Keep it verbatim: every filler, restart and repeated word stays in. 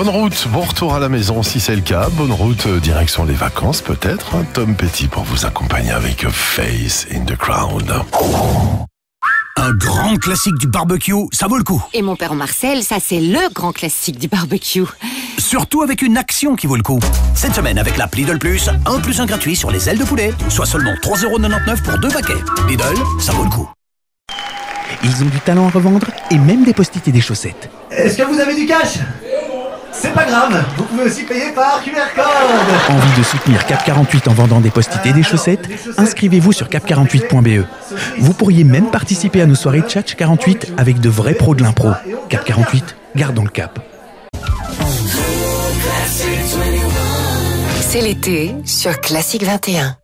bonne route, bon retour à la maison si c'est le cas. Bonne route, euh, direction les vacances peut-être. Tom Petty pour vous accompagner avec Face in the Crowd. Un grand classique du barbecue, ça vaut le coup. Et mon père Marcel, ça c'est le grand classique du barbecue. Surtout avec une action qui vaut le coup. Cette semaine, avec l'app Lidl Plus, un plus un gratuit sur les ailes de poulet, soit seulement trois euros quatre-vingt-dix-neuf pour deux paquets. Lidl, ça vaut le coup. Ils ont du talent à revendre et même des post-it et des chaussettes. Est-ce que vous avez du cash? C'est pas grave, vous pouvez aussi payer par Q R code. Envie de soutenir Cap quarante-huit en vendant des post-it et des chaussettes? Inscrivez-vous sur cap quarante-huit point b e. Vous pourriez même participer à nos soirées Tchatch quarante-huit avec de vrais pros de l'impro. Cap quarante-huit, gardons le cap. C'est l'été sur Classique vingt et un.